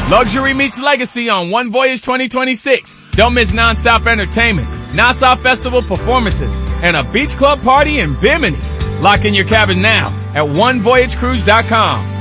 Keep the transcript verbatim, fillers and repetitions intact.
Luxury meets legacy on One Voyage twenty twenty-six. Don't miss nonstop entertainment, Nassau Festival performances, and a beach club party in Bimini. Lock in your cabin now at one voyage cruise dot com.